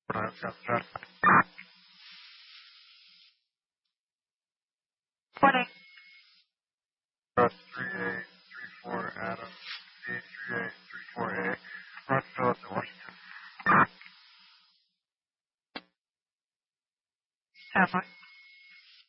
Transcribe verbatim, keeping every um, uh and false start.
I've got that. Morning. That's three eight three four Adam. eight three eight three four eight. Run Philip to Washington. Sounds like